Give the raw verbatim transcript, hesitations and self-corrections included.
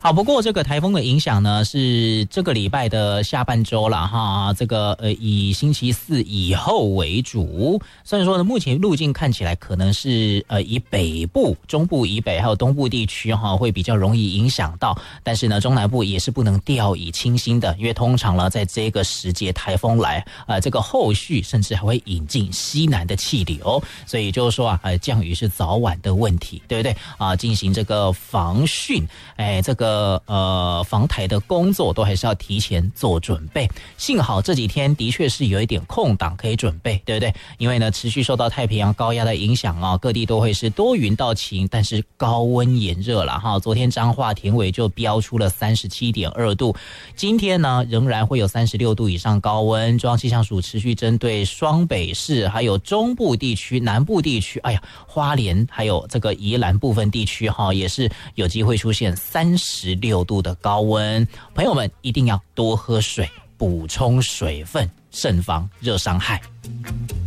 好，不过这个台风的影响呢，是这个礼拜的下半周了哈。这个呃，以星期四以后为主。虽然说呢，目前路径看起来可能是呃，以北部、中部以北还有东部地区哈，会比较容易影响到。但是呢，中南部也是不能掉以轻心的，因为通常呢，在这个时节台风来，呃，这个后续甚至还会引进西南的气流，所以就是说啊，呃，降雨是早晚的问题，对不对啊？进行这个防汛，哎，这个。呃，防台的工作都还是要提前做准备。幸好这几天的确是有一点空档可以准备，对不对？因为呢，持续受到太平洋高压的影响啊，各地都会是多云到晴，但是高温炎热了哈。昨天彰化田尾就飙出了 三十七点二度，今天呢仍然会有三十六度以上高温。中央气象署持续针对双北市还有中部地区、南部地区，哎呀，花莲还有这个宜兰部分地区哈，也是有机会出现三十十六度的高温，朋友们一定要多喝水，补充水分，慎防热伤害。